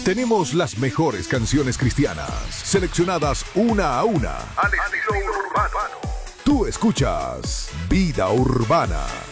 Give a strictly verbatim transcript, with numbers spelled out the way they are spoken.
Tenemos las mejores canciones cristianas, seleccionadas una a una, al estilo urbano. Tú escuchas Vida Urbana.